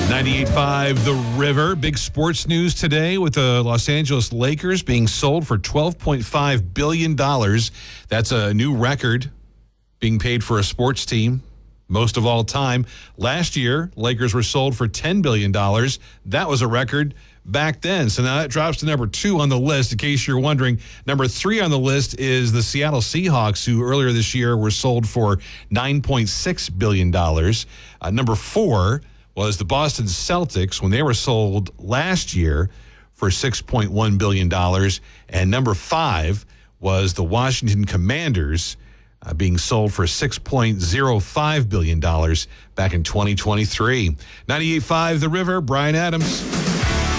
98.5 The River. Big sports news today with the Los Angeles Lakers being sold for $12.5 billion. That's a new record being paid for a sports team, most of all time. Last year, Lakers were sold for $10 billion. That was a record back then. So now that drops to number 2 on the list. In case you're wondering, number 3 on the list is the Seattle Seahawks, who earlier this year were sold for $9.6 billion. Number 4 was the Boston Celtics when they were sold last year for $6.1 billion. And number 5 was the Washington Commanders being sold for $6.05 billion back in 2023. 98.5 The River, Brian Adams.